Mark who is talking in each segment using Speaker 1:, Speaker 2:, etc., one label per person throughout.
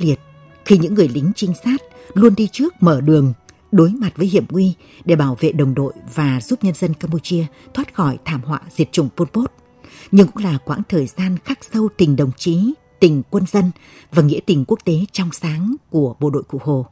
Speaker 1: liệt khi những người lính trinh sát luôn đi trước mở đường, đối mặt với hiểm nguy để bảo vệ đồng đội và giúp nhân dân Campuchia thoát khỏi thảm họa diệt chủng Pol Pot. Nhưng cũng là quãng thời gian khắc sâu tình đồng chí, tình quân dân và nghĩa tình quốc tế trong sáng của bộ đội Cụ Hồ.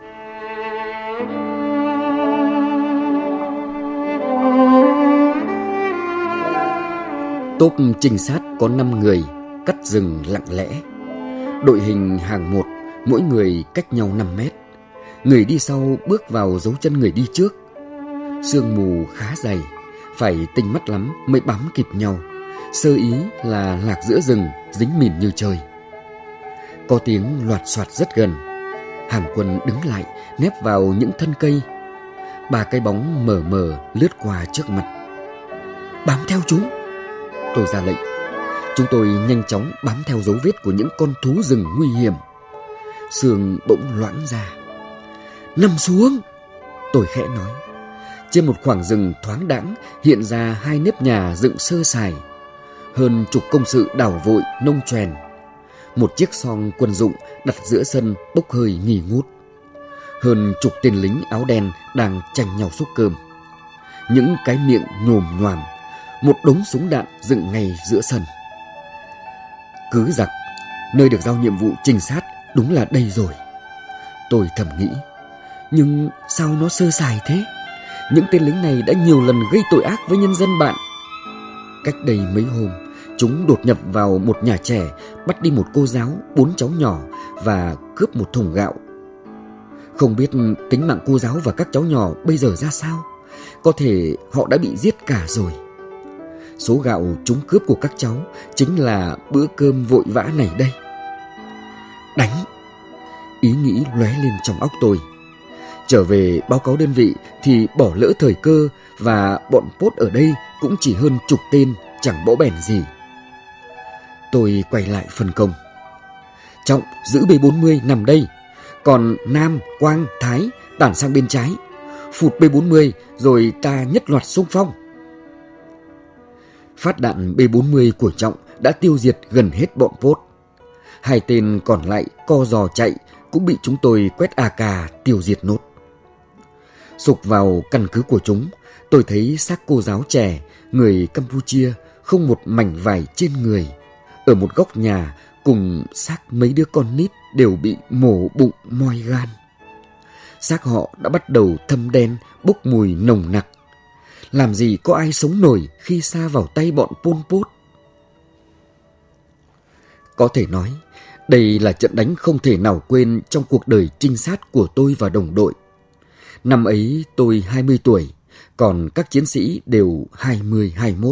Speaker 2: Tốp trinh sát có 5 người, cắt rừng lặng lẽ. Đội hình hàng một, mỗi người cách nhau 5 mét. Người đi sau bước vào dấu chân người đi trước. Sương mù khá dày, phải tinh mắt lắm mới bám kịp nhau. Sơ ý là lạc giữa rừng, dính mìn như trời. Có tiếng loạt soạt rất gần. Hàng quân đứng lại, nép vào những thân cây. 3 cái bóng mờ mờ lướt qua trước mặt. Bám theo chúng, tôi ra lệnh. Chúng tôi nhanh chóng bám theo dấu vết của những con thú rừng nguy hiểm. Sương bỗng loãng ra. Nằm xuống, tôi khẽ nói. Trên một khoảng rừng thoáng đãng hiện ra 2 nếp nhà dựng sơ sài. Hơn chục công sự đào vội nông chèn. Một chiếc xoong quân dụng đặt giữa sân bốc hơi nghi ngút. Hơn chục tên lính áo đen đang tranh nhau xúc cơm. Những cái miệng nhồm nhoàm. Một đống súng đạn dựng ngay giữa sân. Cứ giặc, nơi được giao nhiệm vụ trinh sát đúng là đây rồi. Tôi thầm nghĩ. Nhưng sao nó sơ sài thế? Những tên lính này đã nhiều lần gây tội ác với nhân dân bạn. Cách đây mấy hôm, chúng đột nhập vào một nhà trẻ, bắt đi một cô giáo, 4 cháu nhỏ và cướp một thùng gạo. Không biết tính mạng cô giáo và các cháu nhỏ bây giờ ra sao. Có thể họ đã bị giết cả rồi. Số gạo chúng cướp của các cháu chính là bữa cơm vội vã này đây. Đánh! Ý nghĩ lóe lên trong óc tôi. Trở về báo cáo đơn vị thì bỏ lỡ thời cơ, và bọn Pốt ở đây cũng chỉ hơn chục tên, chẳng bõ bèn gì. Tôi quay lại phân công. Trọng giữ B40 nằm đây, còn Nam, Quang, Thái tản sang bên trái. Phụt B40 rồi ta nhất loạt xung phong. Phát đạn B40 của Trọng đã tiêu diệt gần hết bọn Pốt. 2 tên còn lại co giò chạy cũng bị chúng tôi quét AK tiêu diệt nốt. Sục vào căn cứ của chúng, tôi thấy xác cô giáo trẻ, người Campuchia, không một mảnh vải trên người. Ở một góc nhà cùng xác mấy đứa con nít đều bị mổ bụng moi gan. Xác họ đã bắt đầu thâm đen, bốc mùi nồng nặc. Làm gì có ai sống nổi khi sa vào tay bọn Pol Pot. Có thể nói, đây là trận đánh không thể nào quên trong cuộc đời trinh sát của tôi và đồng đội. Năm ấy tôi 20 tuổi, còn các chiến sĩ đều 20-21.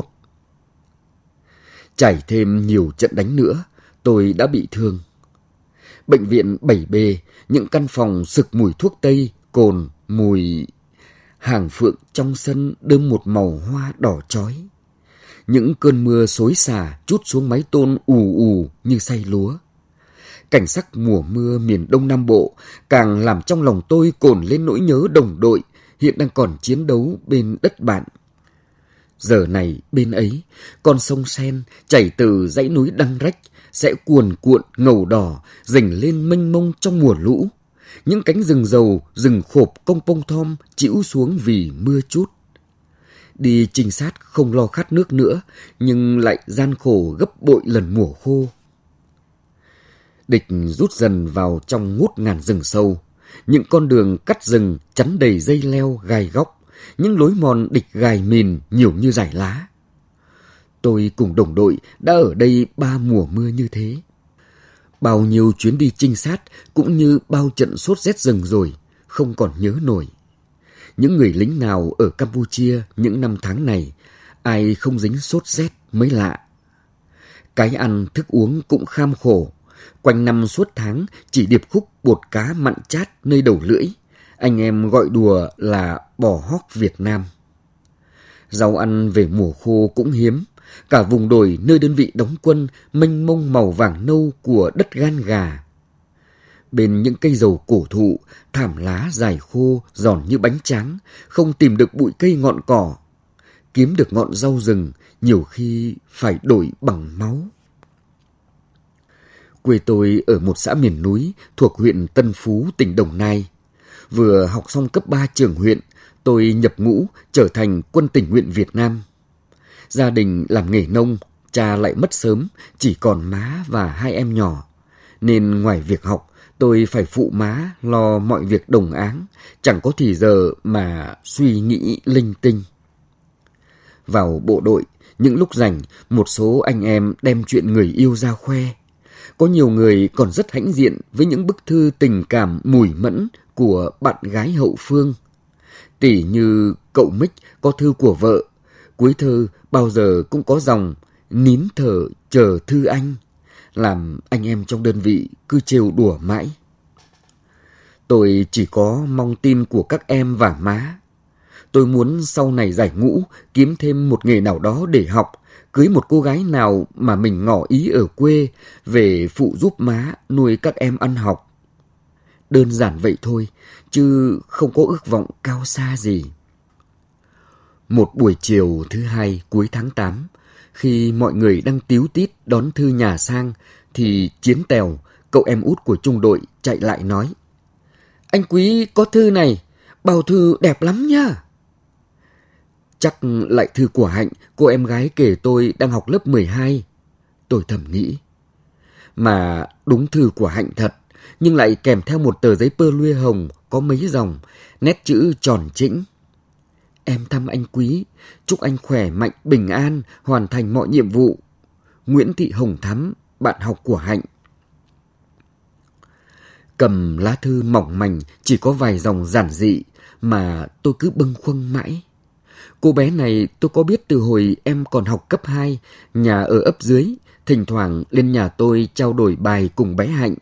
Speaker 2: Trải thêm nhiều trận đánh nữa, tôi đã bị thương. Bệnh viện 7B, những căn phòng sực mùi thuốc tây, cồn, mùi... Hàng phượng trong sân đơm một màu hoa đỏ chói. Những cơn mưa xối xả trút xuống mái tôn ù ù như xay lúa. Cảnh sắc mùa mưa miền Đông Nam Bộ càng làm trong lòng tôi cồn lên nỗi nhớ đồng đội hiện đang còn chiến đấu bên đất bạn. Giờ này bên ấy, con sông Sen chảy từ dãy núi Đăng Rách sẽ cuồn cuộn ngầu đỏ dành lên mênh mông trong mùa lũ. Những cánh rừng dầu, rừng khộp công pông thom chĩu xuống vì mưa chút. Đi trinh sát không lo khát nước nữa, nhưng lại gian khổ gấp bội lần mùa khô. Địch rút dần vào trong ngút ngàn rừng sâu. Những con đường cắt rừng chắn đầy dây leo gai góc. Những lối mòn địch gài mìn nhiều như dải lá. Tôi cùng đồng đội đã ở đây 3 mùa mưa như thế. Bao nhiêu chuyến đi trinh sát cũng như bao trận sốt rét rừng rồi, không còn nhớ nổi. Những người lính nào ở Campuchia những năm tháng này, ai không dính sốt rét mới lạ. Cái ăn thức uống cũng kham khổ, quanh năm suốt tháng chỉ điệp khúc bột cá mặn chát nơi đầu lưỡi. Anh em gọi đùa là bò hót Việt Nam. Rau ăn về mùa khô cũng hiếm. Cả vùng đồi nơi đơn vị đóng quân mênh mông màu vàng nâu của đất gan gà. Bên những cây dầu cổ thụ, thảm lá dài khô, giòn như bánh tráng, không tìm được bụi cây ngọn cỏ. Kiếm được ngọn rau rừng, nhiều khi phải đổi bằng máu. Quê tôi ở một xã miền núi thuộc huyện Tân Phú, tỉnh Đồng Nai. Vừa học xong cấp 3 trường huyện, tôi nhập ngũ trở thành quân tình nguyện Việt Nam. Gia đình làm nghề nông, cha lại mất sớm, chỉ còn má và 2 em nhỏ. Nên ngoài việc học, tôi phải phụ má lo mọi việc đồng áng, chẳng có thì giờ mà suy nghĩ linh tinh. Vào bộ đội, những lúc rảnh, một số anh em đem chuyện người yêu ra khoe. Có nhiều người còn rất hãnh diện với những bức thư tình cảm mùi mẫn của bạn gái hậu phương. Tỉ như cậu Mích có thư của vợ, cuối thư bao giờ cũng có dòng nín thở chờ thư anh, làm anh em trong đơn vị cứ trêu đùa mãi. Tôi chỉ có mong tin của các em và má. Tôi muốn sau này giải ngũ kiếm thêm một nghề nào đó để học, cưới một cô gái nào mà mình ngỏ ý ở quê, về phụ giúp má nuôi các em ăn học. Đơn giản vậy thôi, chứ không có ước vọng cao xa gì. Một buổi chiều thứ Hai cuối tháng 8, khi mọi người đang tíu tít đón thư nhà sang, thì Chiến Tèo, cậu em út của trung đội, chạy lại nói: "Anh Quý có thư này, bào thư đẹp lắm nhá." Chắc lại thư của Hạnh, cô em gái kể tôi đang học lớp 12. Tôi thầm nghĩ. Mà đúng thư của Hạnh thật, nhưng lại kèm theo một tờ giấy pơ luê hồng có mấy dòng, nét chữ tròn chỉnh. "Em thăm anh Quý, chúc anh khỏe mạnh, bình an, hoàn thành mọi nhiệm vụ. Nguyễn Thị Hồng Thắm, bạn học của Hạnh." Cầm lá thư mỏng manh, chỉ có vài dòng giản dị mà tôi cứ bâng khuâng mãi. Cô bé này tôi có biết từ hồi em còn học cấp 2, nhà ở ấp dưới, thỉnh thoảng lên nhà tôi trao đổi bài cùng bé Hạnh.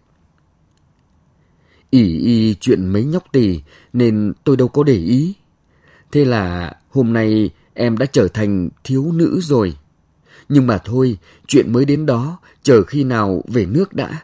Speaker 2: ỷ y chuyện mấy nhóc tỳ nên tôi đâu có để ý. Thế là hôm nay em đã trở thành thiếu nữ rồi. Nhưng mà thôi, chuyện mới đến đó, chờ khi nào về nước đã.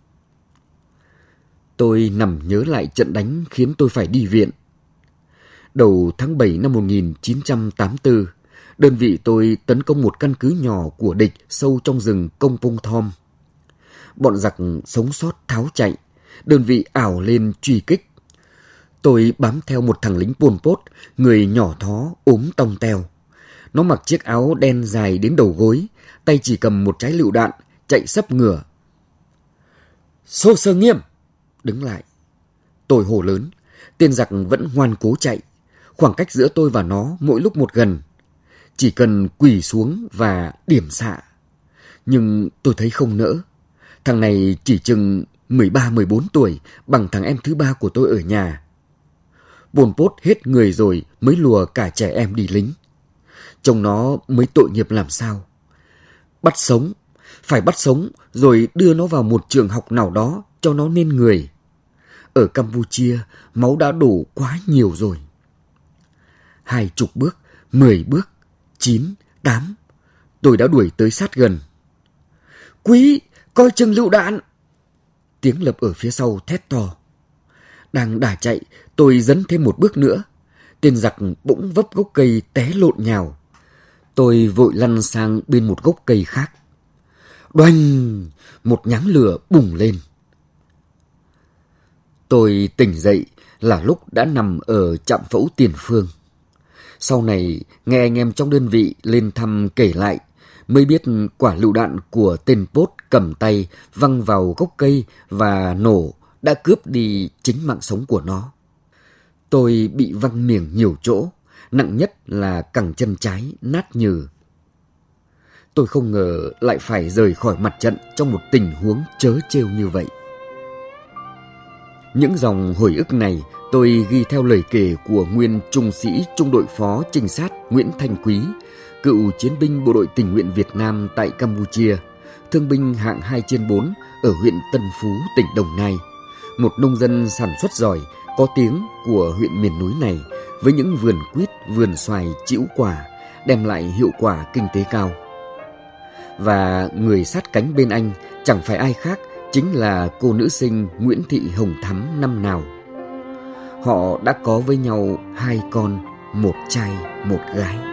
Speaker 2: Tôi nằm nhớ lại trận đánh khiến tôi phải đi viện. Đầu tháng 7 năm 1984, đơn vị tôi tấn công một căn cứ nhỏ của địch sâu trong rừng Công Pông Thom. Bọn giặc sống sót tháo chạy, đơn vị ảo lên truy kích. Tôi bám theo một thằng lính Pol Pot, người nhỏ thó, ốm tong teo. Nó mặc chiếc áo đen dài đến đầu gối, tay chỉ cầm một trái lựu đạn, chạy sấp ngửa. "Xô Sơ Nghiêm, đứng lại!" Tôi hô lớn. Tên giặc vẫn ngoan cố chạy. Khoảng cách giữa tôi và nó mỗi lúc một gần. Chỉ cần quỳ xuống và điểm xạ. Nhưng tôi thấy không nỡ. Thằng này chỉ chừng 13-14 tuổi, bằng thằng em thứ 3 của tôi ở nhà. Pol Pot hết người rồi mới lùa cả trẻ em đi lính. Trông nó mới tội nghiệp làm sao. Bắt sống, phải bắt sống rồi đưa nó vào một trường học nào đó cho nó nên người. Ở Campuchia, máu đã đổ quá nhiều rồi. 20 bước, 10 bước, 9, 8, tôi đã đuổi tới sát gần. "Quý, coi chừng lựu đạn!" Tiếng Lập ở phía sau thét to. Đang đà chạy, tôi dấn thêm một bước nữa. Tên giặc bỗng vấp gốc cây té lộn nhào. Tôi vội lăn sang bên một gốc cây khác. Đoành! Một nháng lửa bùng lên. Tôi tỉnh dậy là lúc đã nằm ở trạm phẫu Tiền Phương. Sau này, nghe anh em trong đơn vị lên thăm kể lại, mới biết quả lựu đạn của tên Pốt cầm tay văng vào gốc cây và nổ đã cướp đi chính mạng sống của nó. Tôi bị văng miệng nhiều chỗ, nặng nhất là cẳng chân trái nát nhừ. Tôi không ngờ lại phải rời khỏi mặt trận trong một tình huống trớ trêu như vậy. Những dòng hồi ức này tôi ghi theo lời kể của nguyên trung sĩ trung đội phó trinh sát Nguyễn Thanh Quý, cựu chiến binh bộ đội tình nguyện Việt Nam tại Campuchia, thương binh hạng 2/4 ở huyện Tân Phú, tỉnh Đồng Nai, một nông dân sản xuất giỏi, có tiếng của huyện miền núi này với những vườn quýt, vườn xoài trĩu quả, đem lại hiệu quả kinh tế cao. Và người sát cánh bên anh chẳng phải ai khác, chính là cô nữ sinh Nguyễn Thị Hồng Thắm năm nào. Họ đã có với nhau 2 con, 1 trai, 1 gái.